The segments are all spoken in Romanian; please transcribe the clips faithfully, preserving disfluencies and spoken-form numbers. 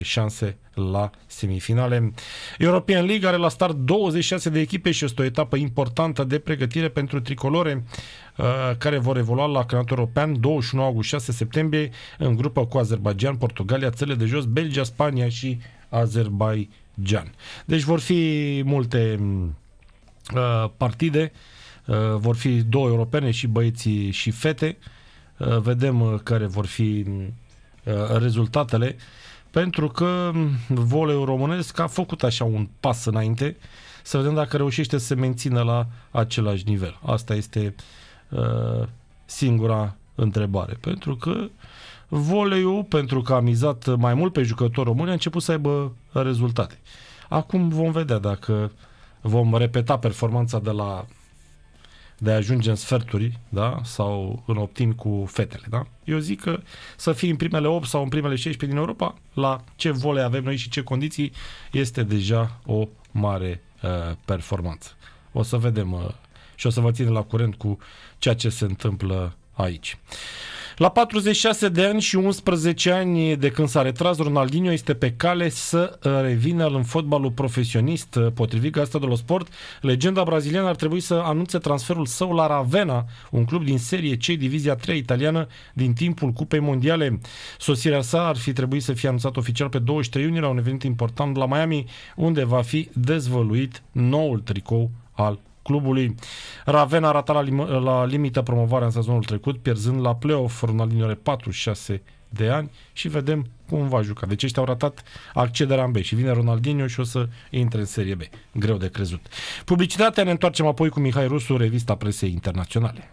șanse la semifinale. European League are la start douăzeci și șase de echipe și este o etapă importantă de pregătire pentru tricolore uh, care vor evolua la campionatul european douăzeci și unu august șase septembrie în grupă cu Azerbaijan, Portugalia, țările de jos, Belgia, Spania și Azerbaijan. Deci vor fi multe uh, partide, uh, vor fi două europene și băieții și fete. Uh, vedem uh, care vor fi uh, rezultatele. Pentru că voleiul românesc a făcut așa un pas înainte, să vedem dacă reușește să se mențină la același nivel. Asta este uh, singura întrebare. Pentru că voleiul, pentru că a mizat mai mult pe jucători români, a început să aibă rezultate. Acum vom vedea dacă vom repeta performanța de la de a ajunge în sferturi, da? Sau în optim cu fetele, da? Eu zic că să fii în primele opt sau în primele șaisprezece din Europa, la ce volei avem noi și ce condiții, este deja o mare uh, performanță. O să vedem uh, și o să vă țin la curent cu ceea ce se întâmplă aici. La patruzeci și șase de ani și unsprezece ani de când s-a retras, Ronaldinho este pe cale să revină în fotbalul profesionist. Potrivit Gazeta dello Sport, legenda braziliană ar trebui să anunțe transferul său la Ravenna, un club din Serie C, divizia trei italiană, din timpul Cupei Mondiale. Sosirea sa ar fi trebuit să fie anunțat oficial pe douăzeci și trei iunie la un eveniment important la Miami, unde va fi dezvăluit noul tricou al clubului. Ravenna a ratat la, lim- la limită promovarea în sezonul trecut, pierzând la play-off. Ronaldinho are patruzeci și șase de ani și vedem cum va juca. Deci ăștia au ratat accederea în B și vine Ronaldinho și o să intre în Serie B. Greu de crezut. Publicitatea, ne întoarcem apoi cu Mihai Rusu, revista presei internaționale.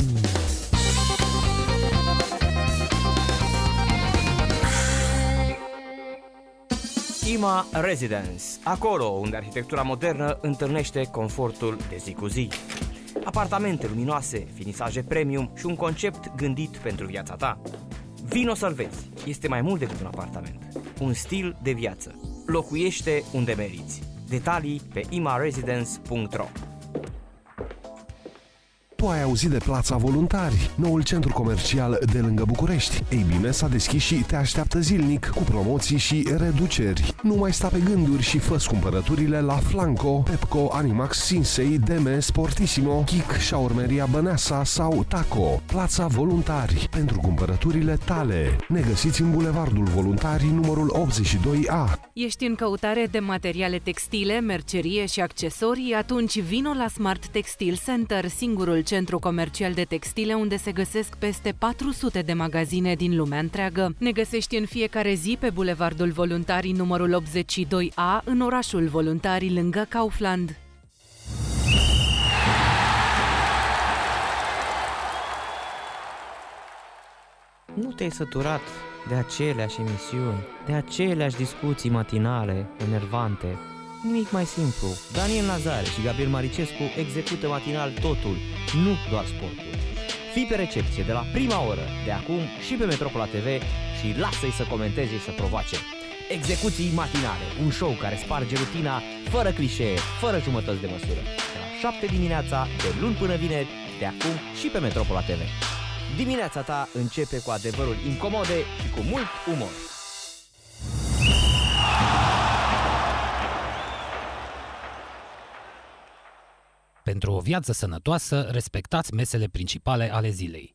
Ima Residence, acolo unde arhitectura modernă întâlnește confortul de zi cu zi. Apartamente luminoase, finisaje premium și un concept gândit pentru viața ta. Vino să-l vezi, este mai mult decât un apartament, un stil de viață. Locuiește unde meriți. Detalii pe ima residence punct ro. Tu ai auzit de Plața Voluntari, noul centru comercial de lângă București. Ei bine, s-a deschis și te așteaptă zilnic cu promoții și reduceri. Nu mai sta pe gânduri și fă-ți cumpărăturile la Flanco, Pepco, Animax, Sinsei, Deme, Sportissimo, Kik, Shaurmeria Băneasa sau Taco. Plața Voluntari, pentru cumpărăturile tale. Ne găsiți în Bulevardul Voluntarii, numărul optzeci și doi A. Ești în căutare de materiale textile, mercerie și accesorii? Atunci vino la Smart Textile Center, singurul centru comercial de textile unde se găsesc peste patru sute de magazine din lumea întreagă. Ne găsești în fiecare zi pe Bulevardul Voluntarii numărul optzeci și doi A, în orașul Voluntarii, lângă Kaufland. Nu te-ai săturat de aceleași emisiuni, de aceleași discuții matinale, enervante? Nimic mai simplu. Daniel Nazare și Gabriel Maricescu execută matinal totul, nu doar sportul. Fii pe recepție de la prima oră, de acum și pe Metropola T V și lasă-i să comenteze și să provoace. Execuții matinale, un show care sparge rutina, fără clișee, fără jumătăți de măsură. De la șapte dimineața, de luni până vineri, de acum și pe Metropola T V. Dimineața ta începe cu adevăruri incomode și cu mult umor. Pentru o viață sănătoasă, respectați mesele principale ale zilei.